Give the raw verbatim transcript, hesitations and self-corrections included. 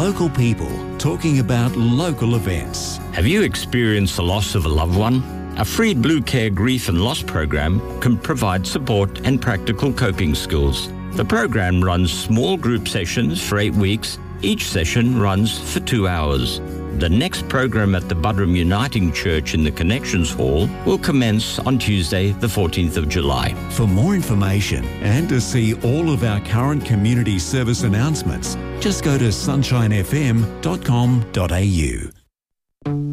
Local people talking about local events. Have you experienced the loss of a loved one? A free Blue Care Grief and Loss program can provide support and practical coping skills. The program runs small group sessions for eight weeks. Each session runs for two hours. The next program at the Buderim Uniting Church in the Connections Hall will commence on Tuesday, the fourteenth of July. For more information and to see all of our current community service announcements, just go to sunshine f m dot com dot a u.